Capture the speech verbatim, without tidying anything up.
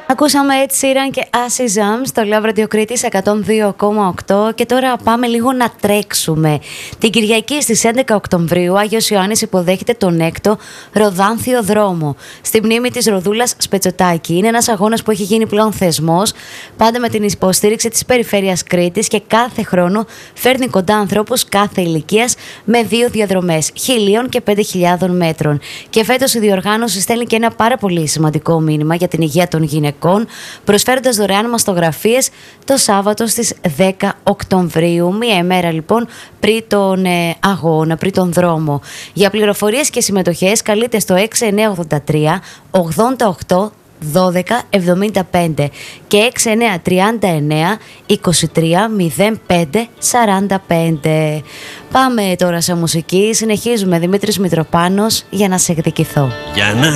Ακούσαμε Ed Sheeran και Acid Jam στο Love Radio Κρήτης εκατόν δύο κόμμα οκτώ και τώρα πάμε λίγο να τρέξουμε. Την Κυριακή στις έντεκα Οκτωβρίου Άγιος Ιωάννης υποδέχεται τον έκτο Ροδάνθιο Δρόμο στη μνήμη της Ροδούλας Σπετσοτάκη. Είναι ένας αγώνας που έχει γίνει πλέον θεσμός, πάντα με την υποστήριξη της Περιφέρειας Κρήτης και κάθε χρόνο φέρνει κοντά ανθρώπους κάθε ηλικίας με δύο διαδρομές, χιλίων και πέντε χιλιάδων μέτρων. Και φέτος η διοργάνωση στέλνει και ένα πάρα πολύ σημαντικό μήνυμα για την υγεία των γυναικών, προσφέροντας δωρεάν μαστογραφίες το Σάββατο στις δέκα Οκτωβρίου, μία ημέρα λοιπόν πριν τον ε, αγώνα, πριν τον δρόμο. Για πληροφορίες και συμμετοχές καλείτε στο έξι εννιά ογδόντα τρία ογδόντα οκτώ δώδεκα εβδομήντα πέντε και έξι εννιά τριάντα εννέα είκοσι τρία μηδέν πέντε σαράντα πέντε. Πάμε τώρα σε μουσική, συνεχίζουμε. Δημήτρης Μητροπάνος, για να σε εκδικηθώ. Για να